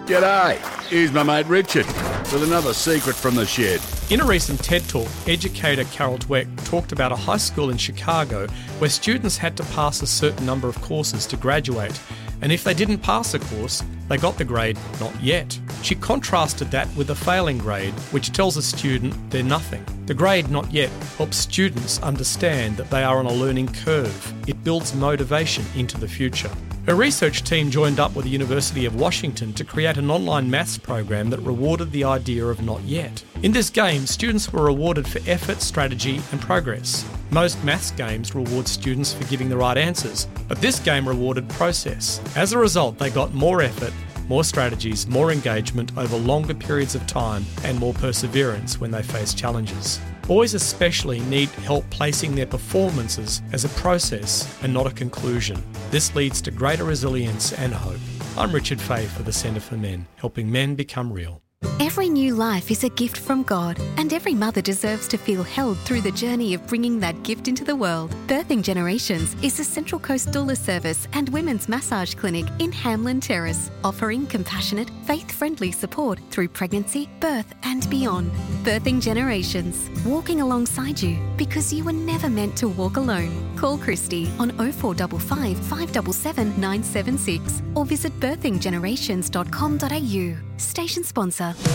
G'day, here's my mate Richard with another secret from the shed. In a recent TED Talk, educator Carol Dweck talked about a high school in Chicago where students had to pass a certain number of courses to graduate, and if they didn't pass a course, they got the grade not yet. She contrasted that with a failing grade, which tells a student they're nothing. The grade not yet helps students understand that they are on a learning curve. It builds motivation into the future. Her research team joined up with the University of Washington to create an online maths program that rewarded the idea of not yet. In this game, students were rewarded for effort, strategy and progress. Most maths games reward students for giving the right answers, but this game rewarded process. As a result, they got more effort, more strategies, more engagement over longer periods of time, and more perseverance when they face challenges. Boys especially need help placing their performances as a process and not a conclusion. This leads to greater resilience and hope. I'm Richard Fay for the Centre for Men, helping men become real. Every new life is a gift from God, and every mother deserves to feel held through the journey of bringing that gift into the world. Birthing Generations is a Central Coast doula service and women's massage clinic in Hamlin Terrace, offering compassionate, faith-friendly support through pregnancy, birth and beyond. Birthing Generations, walking alongside you because you were never meant to walk alone. Call Christy on 0455 577 976 or visit birthinggenerations.com.au. Station sponsor.